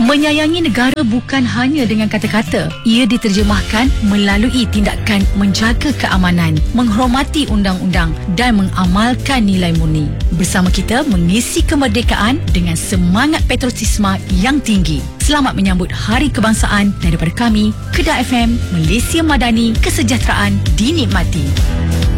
Menyayangi negara bukan hanya dengan kata-kata. Ia diterjemahkan melalui tindakan menjaga keamanan, menghormati undang-undang dan mengamalkan nilai murni. Bersama kita mengisi kemerdekaan dengan semangat patriotisme yang tinggi. Selamat menyambut Hari Kebangsaan daripada kami, Kedah FM, Malaysia Madani, kesejahteraan dinikmati.